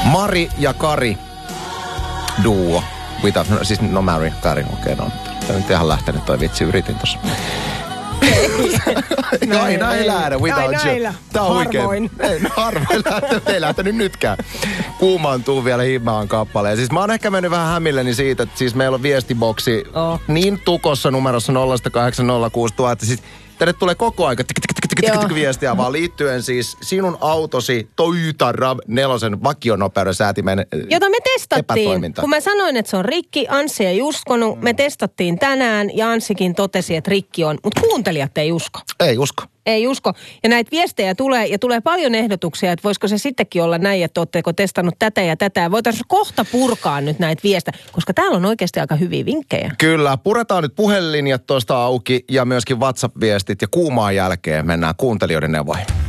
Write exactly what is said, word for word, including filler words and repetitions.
Mari ja Kari duo. Without, no, siis no Mari, Kari, okei, okay, no. Tämä nyt ihan lähtenyt toi vitsi, yritin tossa. Aina ei lähdä without you. Tää on harvoin. Ei, no harvoin lähtenyt, ei lähtenyt nytkään. Kuumaantuu vielä himaan kappaleen. Siis mä oon ehkä mennyt vähän hämilleni siitä, että siis meillä on viestiboksi oh. niin tukossa numerossa nolla kahdeksan nolla kuusi nolla nolla nolla. Siis tänne tulee koko aika tik, tik, tik, tik, tik, tik, viestiä, vaan liittyen siis sinun autosi Toyota RAV neljä vakionopeuden säätimen jota me testattiin. Kun mä sanoin, että se on rikki, Anssi ei uskonut. Me testattiin tänään ja Anssikin totesi, että rikki on. Mutta kuuntelijat ei usko. Ei usko. Ei usko. Ja näitä viestejä tulee, ja tulee paljon ehdotuksia, että voisiko se sittenkin olla näin, että ootteko testannut tätä ja tätä. Voitaisiin kohta purkaa nyt näitä viestejä, koska täällä on oikeasti aika hyviä vinkkejä. Kyllä, puretaan nyt puhelinlinjat tuosta auki ja myöskin WhatsApp-viestit, ja kuumaan jälkeen mennään kuuntelijoiden neuvoihin.